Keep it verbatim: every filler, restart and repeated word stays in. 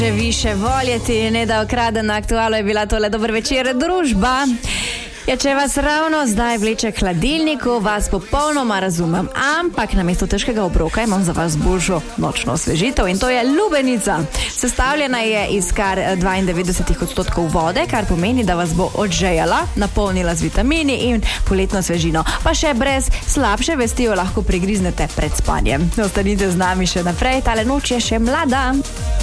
Že više voljeti, ne da okrade na aktualu je bila tole dober večer družba. Ja, če vas ravno zdaj vleče k hladilniku, vas popolnoma razumem, ampak namesto težkega obroka imam za vas boljšo nočno osvežitev in to je lubenica. Sestavljena je iz kar dvaindevetdeset odstotkov vode, kar pomeni, da vas bo odžejala, napolnila z vitamini in poletno svežino. Pa še brez slabše vesti jo lahko prigriznete pred spanjem. Ostanite z nami še naprej, tale noč je še mlada.